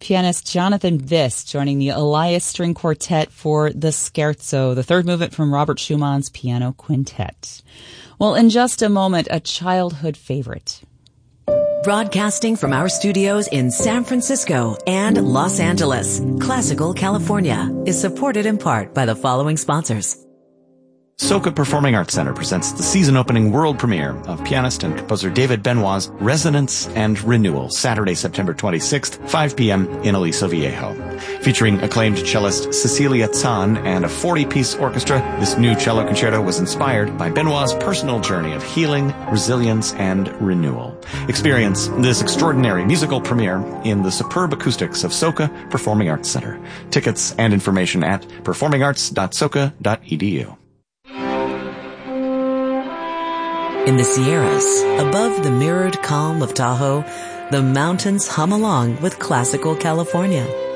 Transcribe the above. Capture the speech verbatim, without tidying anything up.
Pianist Jonathan Viss joining the Elias String Quartet for the Scherzo, the third movement from Robert Schumann's Piano Quintet. Well, in just a moment, a childhood favorite. Broadcasting from our studios in San Francisco and Los Angeles, Classical California is supported in part by the following sponsors. Soka Performing Arts Center presents the season-opening world premiere of pianist and composer David Benoit's Resonance and Renewal, Saturday, September twenty-sixth, five p.m. in Aliso Viejo. Featuring acclaimed cellist Cecilia Zahn and a forty-piece orchestra, this new cello concerto was inspired by Benoit's personal journey of healing, resilience, and renewal. Experience this extraordinary musical premiere in the superb acoustics of Soka Performing Arts Center. Tickets and information at performing arts dot soka dot e d u. In the Sierras, above the mirrored calm of Tahoe, the mountains hum along with Classical California.